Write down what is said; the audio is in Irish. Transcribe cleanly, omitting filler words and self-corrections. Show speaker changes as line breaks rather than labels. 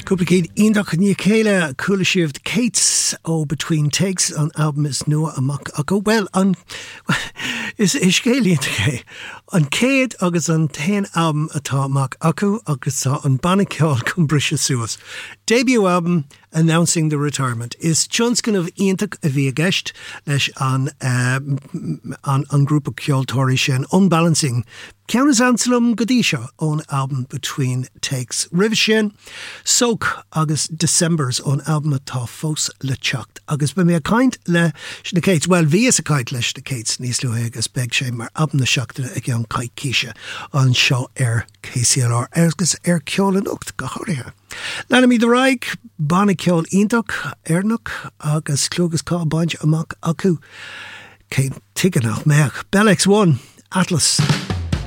Cúpla Íondach ní chéile coolla siomh Kates ó Between Takes an album is nua amach acu well an is scéalaíonn ché an céad agus an 10 album atá amach acu agus tá an banna ceáil chun brise suas. Debut album announcing the retirement is tionscan of Íondach a bhí a gceist leis an grúpa ceoltóirí sin Unbalancing. Ceannas Anselm go dtí seo ón album Between Takes. Ribh sin Soak agus Decembers ón album atá fós le teacht. Agus ba mé a caint le na Kates. Well, bhí is a caint leis na Kates níos luithe agus beag sé mar album na seachtaine ag an caiit cíise an seo KCLR agus ceolan ucht go háirithe. Lena mí de raig banna ceol Íondach Airnach agus clúgus cá baint amach acu cé tuigeanach meach. Bell X1 Atlas.